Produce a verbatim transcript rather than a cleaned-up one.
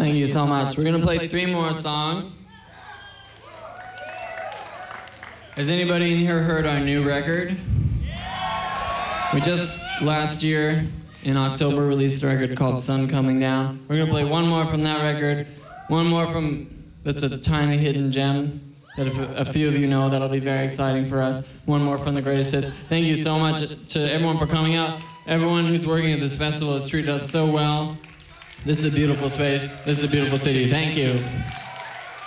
Thank you so much. We're gonna play three more songs. Has anybody in here heard our new record? We just last year in October released a record called Sun Coming Down. We're gonna play one more from that record, one more from that's a tiny hidden gem that if a few of you know, that'll be very exciting for us. One more from the greatest hits. Thank you so much to everyone for coming out. Everyone who's working at this festival has treated us so well. This is a beautiful space. This is a beautiful city. Thank you.